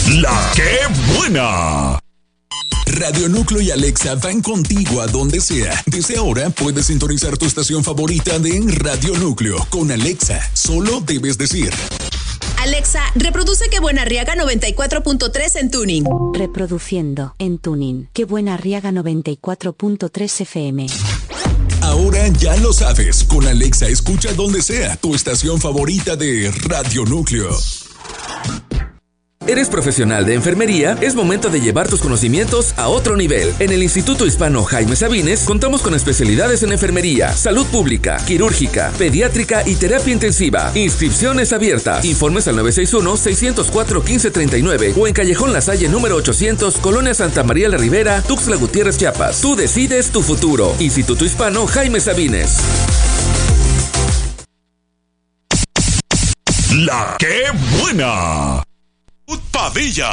La que buena. Radio Núcleo y Alexa van contigo a donde sea. Desde ahora puedes sintonizar tu estación favorita de Radio Núcleo con Alexa. Solo debes decir: Alexa, reproduce Que Buena Arriaga 94.3 en tuning. Reproduciendo en tuning Que Buena Arriaga 94.3 FM. Ahora ya lo sabes, con Alexa escucha donde sea tu estación favorita de Radio Núcleo. ¿Eres profesional de enfermería? Es momento de llevar tus conocimientos a otro nivel. En el Instituto Hispano Jaime Sabines contamos con especialidades en enfermería, salud pública, quirúrgica, pediátrica y terapia intensiva. Inscripciones abiertas. Informes al 961-604-1539 o en Callejón La Salle número 800, Colonia Santa María la Ribera, Tuxtla Gutiérrez, Chiapas. Tú decides tu futuro. Instituto Hispano Jaime Sabines. La que buena. Padilla.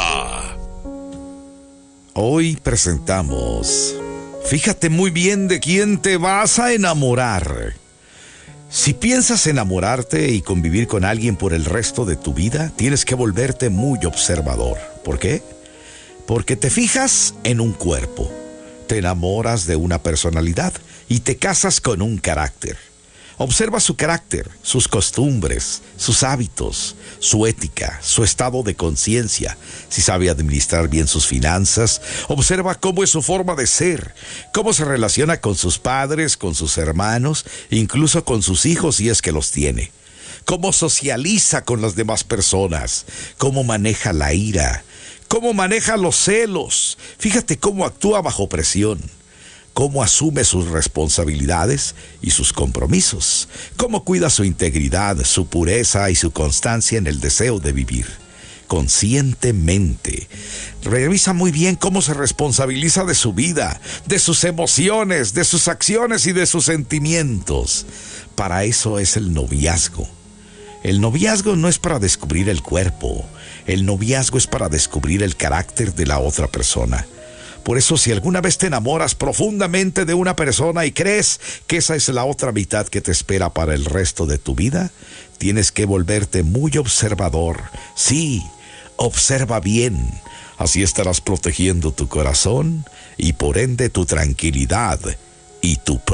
Hoy presentamos Fíjate muy bien de quién te vas a enamorar. Si piensas enamorarte y convivir con alguien por el resto de tu vida, tienes que volverte muy observador. ¿Por qué? Porque te fijas en un cuerpo, te enamoras de una personalidad y te casas con un carácter. Observa su carácter, sus costumbres, sus hábitos, su ética, su estado de conciencia, si sabe administrar bien sus finanzas. Observa cómo es su forma de ser, cómo se relaciona con sus padres, con sus hermanos, incluso con sus hijos si es que los tiene. Cómo socializa con las demás personas, cómo maneja la ira, cómo maneja los celos. Fíjate cómo actúa bajo presión. Cómo asume sus responsabilidades y sus compromisos, cómo cuida su integridad, su pureza y su constancia en el deseo de vivir conscientemente. Revisa muy bien cómo se responsabiliza de su vida, de sus emociones, de sus acciones y de sus sentimientos. Para eso es el noviazgo. El noviazgo no es para descubrir el cuerpo, el noviazgo es para descubrir el carácter de la otra persona. Por eso, si alguna vez te enamoras profundamente de una persona y crees que esa es la otra mitad que te espera para el resto de tu vida, tienes que volverte muy observador. Sí, observa bien. Así estarás protegiendo tu corazón y por ende tu tranquilidad y tu